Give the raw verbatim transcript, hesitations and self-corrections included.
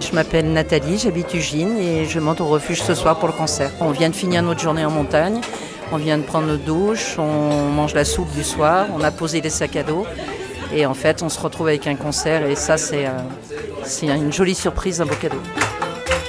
Je m'appelle Nathalie, j'habite Ugine et je monte au refuge ce soir pour le concert. On vient de finir notre journée en montagne, on vient de prendre notre douche, on mange la soupe du soir, on a posé les sacs à dos et en fait on se retrouve avec un concert et ça c'est, euh, c'est une jolie surprise, un beau cadeau.